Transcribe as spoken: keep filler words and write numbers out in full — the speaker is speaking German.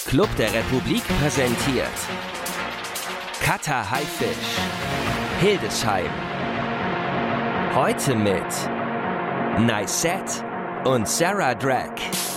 Club der Republik präsentiert Cutter Haifisch, Hildesheim. Heute mit Niset und Sarah Drag.